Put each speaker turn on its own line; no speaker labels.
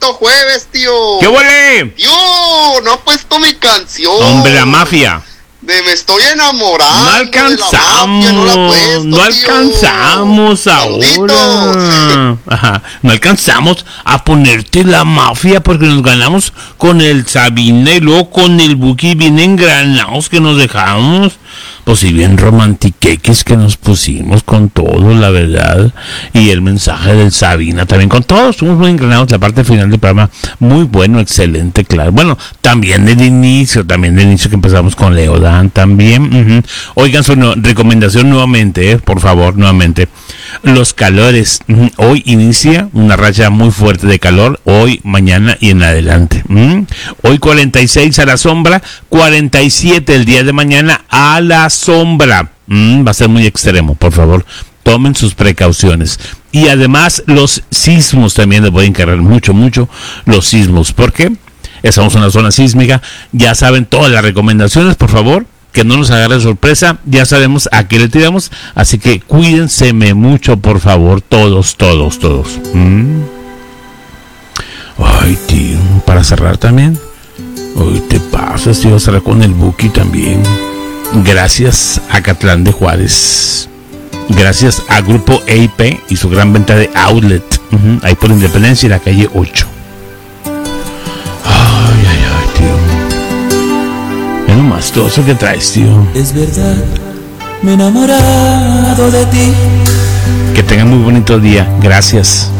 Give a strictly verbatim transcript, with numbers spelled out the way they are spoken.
bonito jueves, tío.
¿Qué huele?
Tío, no ha puesto mi canción.
Hombre, la mafia.
De me estoy enamorando.
No alcanzamos,
de la mafia, no, la ha puesto,
no alcanzamos
tío.
ahora. Ajá, no alcanzamos a ponerte la mafia porque nos ganamos con el Sabina y luego con el Buki bien engranados que nos dejamos. Pues si bien romantiqueques que nos pusimos con todo, la verdad. Y el mensaje del Sabina también con todos. Estuvimos muy engranados. La parte final del programa, muy bueno, excelente, claro. Bueno, también del inicio, también del inicio que empezamos con Leodan también. Uh-huh. Oigan, su no, recomendación nuevamente, eh, por favor, nuevamente. Los calores. Uh-huh. Hoy inicia una racha muy fuerte de calor. Hoy, mañana y en adelante. Uh-huh. Hoy cuarenta y seis a la sombra, cuarenta y siete el día de mañana a la sombra. Mm, va a ser muy extremo, por favor. Tomen sus precauciones. Y además los sismos también les voy a encargar mucho, mucho los sismos. ¿Por qué? Estamos en una zona sísmica. Ya saben todas las recomendaciones, por favor. Que no nos agarre sorpresa. Ya sabemos a qué le tiramos. Así que cuídense mucho, por favor. Todos, todos, todos. Mm. Ay, tío. Para cerrar también. Hoy te pasas, tío. Cerrar con el Buki también. Gracias a Catlán de Juárez. Gracias a Grupo E I P y su gran venta de outlet. Uh-huh, ahí por Independencia y la calle ocho. Ay, ay, ay, tío. Es nomás todo eso que traes, tío.
Es verdad, me he enamorado de ti.
Que tengan muy bonito día. Gracias.